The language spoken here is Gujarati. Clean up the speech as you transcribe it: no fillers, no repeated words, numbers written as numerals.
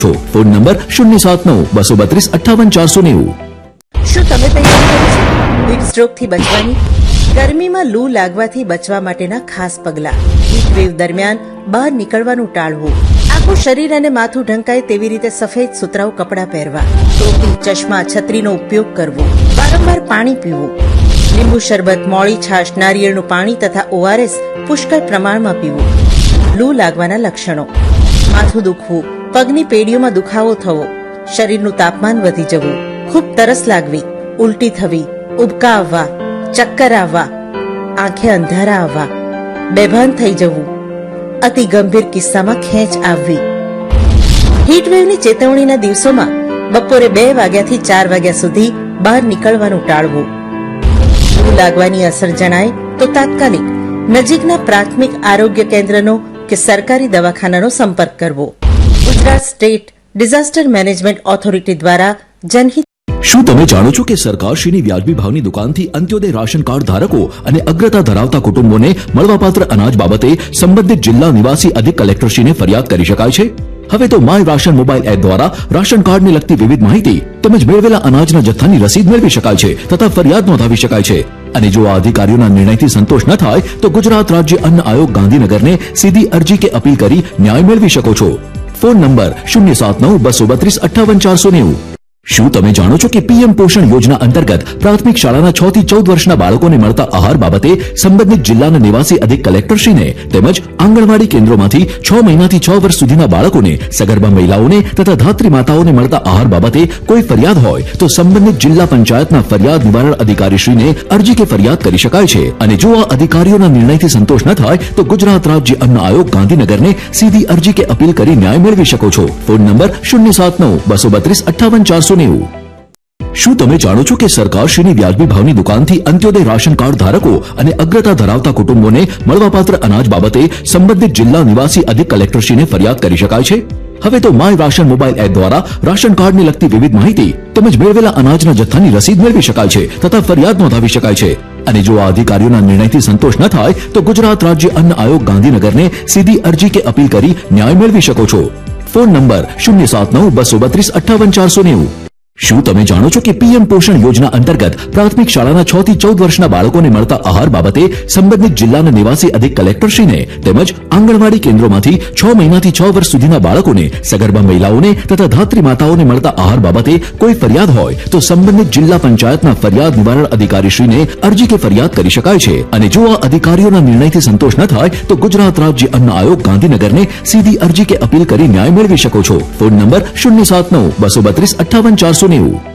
Phone number 079-232-58-490। શું તમે તૈયારી કરો છો હીટ સ્ટ્રોક થી બચવાની? ગરમીમાં લૂ લાગવાથી બચવા માટેના ખાસ પગલાં. હીટ વેવ દરમિયાન બહાર નીકળવાનું ટાળવું. આખું શરીર અને માથું ઢંકાય તેવી રીતે સફેદ સુતરાઉ કપડાં પહેરવા. ટોપી, ચશ્મા, છત્રીનો ઉપયોગ કરવો. વારંવાર પાણી પીવું. લીંબુ શરબત, મોળી છાશ, નારિયેળનું પાણી તથા ORS પુષ્કળ પ્રમાણમાં પીવું. લૂ લાગવાના લક્ષણો: માથું દુખવું, પગની પેઢીઓમાં દુખાવો થવો, શરીરનું તાપમાન વધી જવું, ખૂબ તરસ લાગવી, ઉલટી થવી, ઉબકા આવવા, ચક્કર આવવા, આંખે અંધારા આવવા, બેભાન થઈ જવું, અતિ ગંભીર કિસ્સામાં ખેંચ આવવી. હીટવેવની ચેતવણીના દિવસોમાં બપોરે 2 વાગ્યાથી 4 વાગ્યા સુધી બહાર નીકળવાનું ટાળવું. લૂ લાગવાની અસર જણાય તો તાત્કાલિક નજીકના પ્રાથમિક આરોગ્ય કેન્દ્રનો કે સરકારી દવાખાનાનો સંપર્ક કરવો. Gujarat state disaster management authority દ્વારા જનહિત. શું તમે જાણો છો કે સરકારશ્રીની વ્યાજબી ભાવની દુકાનથી અંત્યોદય રાશન કાર્ડ ધારકો અને અગ્રતા ધરાવતા કુટુંબોને મળવાપાત્ર અનાજ બાબતે સંબંધિત જિલ્લા નિવાસી અધિક કલેક્ટરશ્રીને ફરિયાદ કરી શકાય છે? હવે તો માય રાશન મોબાઈલ એપ દ્વારા રાશન કાર્ડને લગતી વિવિધ માહિતી તેમજ મેળવેલા અનાજના જથ્થાની રસીદ મેળવી શકાય છે તથા ફરિયાદ નોંધાવી શકાય છે. અને જો આ અધિકારીઓના નિર્ણયથી સંતોષ ન થાય તો ગુજરાત રાજ્ય અન્ન આયોગ ગાંધીનગરને સીધી અરજી કે અપીલ કરી ન્યાય મેળવી શકો છો. Phone number 079-232-58-490. શું તમે જાણો છો કે પીએમ પોષણ યોજના અંતર્ગત પ્રાથમિક શાળાના 6 થી 14 વર્ષના બાળકોને મળતા આહાર બાબતે સંબંધિત જિલ્લાના નિવાસી અધિક કલેક્ટરશ્રીને તેમજ આંગણવાડી કેન્દ્રોમાંથી 6 મહિનાથી 6 વર્ષ સુધીના બાળકોને, સગર્ભા મહિલાઓને તથા ધાત્રી માતાઓને મળતા આહાર બાબતે કોઈ ફરિયાદ હોય તો સંબંધિત જિલ્લા પંચાયતના ફરિયાદ નિવારણ અધિકારીશ્રીને અરજી કે ફરિયાદ કરી શકાય છે. અને જો આ અધિકારીઓના નિર્ણયથી સંતોષ ન થાય તો ગુજરાત રાજ્ય અન્ન આયોગ ગાંધીનગરને સીધી અરજી કે અપીલ કરી ન્યાય મેળવી શકો છો. Phone number 079-232-58-490. શું તમે જાણો છો કે સરકારશ્રીની વ્યાજબી ભાવની દુકાનથી અંત્યોદય રાશન કાર્ડ ધારકો અને અગ્રતા ધરાવતા કુટુંબોને મળવાપાત્ર અનાજ બાબતે સંબંધિત જિલ્લા નિવાસી અધિક કલેક્ટરશ્રીને ફરિયાદ કરી શકાય છે? હવે તો માય રાશન મોબાઈલ એપ દ્વારા રાશન કાર્ડને લગતી વિવિધ માહિતી તેમજ મેળવેલા અનાજના જથ્થાની રસીદ મેળવી શકાય છે તથા ફરિયાદ નોંધાવી શકાય છે. અને જો આ અધિકારીઓના નિર્ણયથી સંતોષ ન થાય તો ગુજરાત રાજ્ય અન્ન આયોગ ગાંધીનગરને સીધી અરજી કે અપીલ કરી ન્યાય મેળવી શકો છો. Phone number 079-232-58-490. શું તમે જાણો છો કે પીએમ પોષણ યોજના અંતર્ગત પ્રાથમિક શાળાના 6 થી 14 વર્ષના બાળકોને મળતા આહાર બાબતે સંબંધિત જિલ્લાના નિવાસી અધિક કલેક્ટરશ્રીને તેમજ આંગણવાડી કેન્દ્રોમાંથી 6 મહિનાથી 6 વર્ષ સુધીના બાળકોને, સગર્ભા મહિલાઓને તથા ધાત્રી માતાઓને મળતા આહાર બાબતે કોઈ ફરિયાદ હોય તો સંબંધિત જિલ્લા પંચાયતના ફરિયાદ નિવારણ અધિકારીશ્રીને અરજી કે ફરિયાદ કરી શકાય છે. અને જો આ અધિકારીઓના નિર્ણયથી સંતોષ ન થાય તો ગુજરાત રાજ્ય અન્ન આયોગ ગાંધીનગરને સીધી અરજી કે અપીલ કરી ન્યાય મેળવી શકો છો. Phone number 079-232-58-490.